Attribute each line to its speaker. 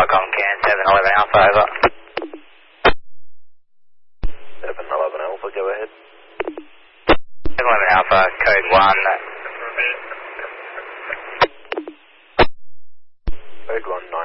Speaker 1: Falcon Can 711 Alpha, over.
Speaker 2: 711 Alpha, go ahead.
Speaker 1: 711 Alpha, code 1.
Speaker 2: Code 1,